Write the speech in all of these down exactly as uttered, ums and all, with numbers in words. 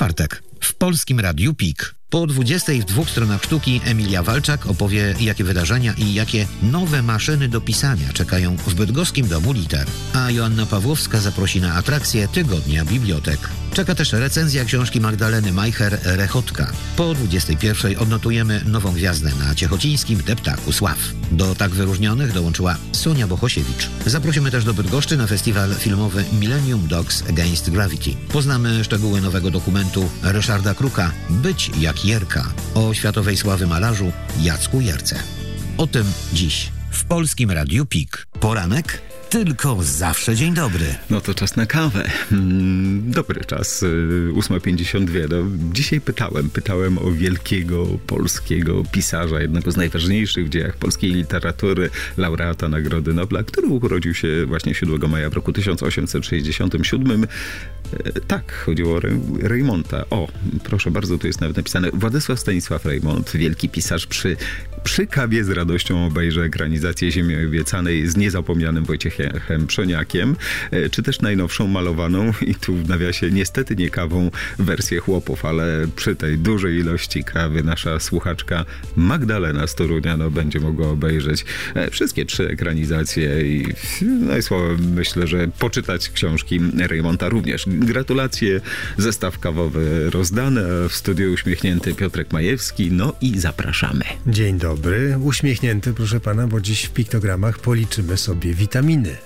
czwartek w Polskim Radiu Pik. Po dwudziestej w dwóch stronach sztuki Emilia Walczak opowie, jakie wydarzenia i jakie nowe maszyny do pisania czekają w bydgoskim Domu Liter. A Joanna Pawłowska zaprosi na atrakcję Tygodnia Bibliotek. Czeka też recenzja książki Magdaleny Majcher Rechotka. Po dwudziestej pierwszej odnotujemy nową gwiazdę na ciechocińskim deptaku Sław. Do tak wyróżnionych dołączyła Sonia Bohosiewicz. Zaprosimy też do Bydgoszczy na festiwal filmowy Millennium Dogs Against Gravity. Poznamy szczegóły nowego dokumentu Ryszarda Kruka Być jak Jerka o światowej sławy malarzu Jacku Jerce. O tym dziś w Polskim Radiu Pik. Poranek? Tylko zawsze dzień dobry. No to czas na kawę. Dobry czas, ósma pięćdziesiąt dwa. No, dzisiaj pytałem, pytałem o wielkiego polskiego pisarza, jednego z najważniejszych w dziejach polskiej literatury, laureata Nagrody Nobla, który urodził się właśnie siódmego maja w roku tysiąc osiemset sześćdziesiątym siódmym. Tak, chodziło o Reymonta. O, proszę bardzo, tu jest nawet napisane. Władysław Stanisław Reymont, wielki pisarz, przy, przy kawie z radością obejrzy ekranizację Ziemi Obiecanej z niezapomnianym Wojciechem Przoniakiem, czy też najnowszą malowaną, i tu w nawiasie niestety nie kawą, wersję Chłopów, ale przy tej dużej ilości kawy nasza słuchaczka Magdalena z Torunia no, będzie mogła obejrzeć wszystkie trzy ekranizacje i no i słowem myślę, że poczytać książki Reymonta również. Gratulacje, zestaw kawowy rozdany, w studiu uśmiechnięty Piotrek Majewski, no i zapraszamy. Dzień dobry, uśmiechnięty proszę pana, bo dziś w piktogramach policzymy sobie witaminy.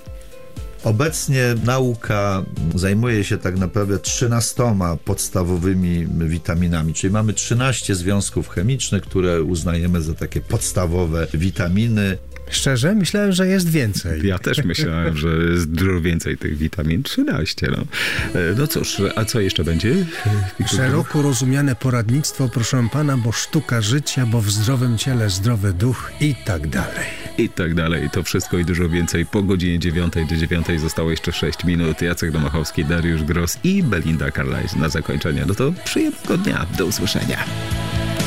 Obecnie nauka zajmuje się tak naprawdę trzynastoma podstawowymi witaminami, czyli mamy trzynaście związków chemicznych, które uznajemy za takie podstawowe witaminy. Szczerze? Myślałem, że jest więcej. Ja też myślałem, że jest dużo więcej tych witamin. trzynaście, no. No cóż, a co jeszcze będzie? Szeroko rozumiane poradnictwo, proszę pana, bo sztuka życia, bo w zdrowym ciele zdrowy duch i tak dalej. I tak dalej. To wszystko i dużo więcej po godzinie dziewiątej do dziewiątej zostało jeszcze sześć minut. Jacek Domachowski, Dariusz Gross i Belinda Carlisle na zakończenie. No to przyjemnego dnia. Do usłyszenia.